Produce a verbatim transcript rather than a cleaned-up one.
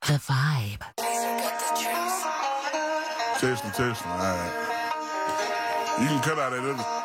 The Vibe. Testing, testing. All right. You can cut out that other